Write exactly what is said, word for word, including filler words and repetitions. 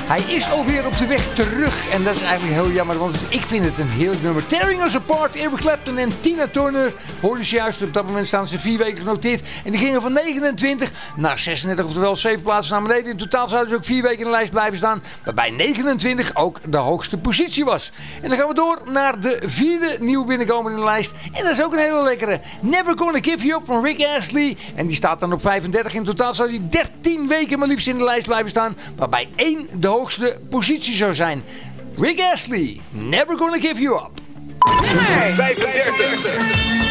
Hij is alweer op de weg terug en dat is eigenlijk heel jammer, want ik vind het een heel nummer. Tearing Us Apart, Eric Clapton en Tina Turner. Hoorde ze juist, op dat moment staan ze vier weken genoteerd. En die gingen van negenentwintig naar zesendertig, oftewel zeven plaatsen naar beneden. In totaal zouden ze ook vier weken in de lijst blijven staan, waarbij negenentwintig ook de hoogste positie was. En dan gaan we door naar de vierde nieuwe binnenkomer in de lijst. En dat is ook een hele lekkere. Never Gonna Give You Up van Rick Astley. En die staat dan op vijfendertig. In totaal zou die dertien weken maar liefst in de lijst blijven staan, waarbij één de hoogste positie zou zijn. Rick Astley, Never Gonna Give You Up. Nummer vijfendertig.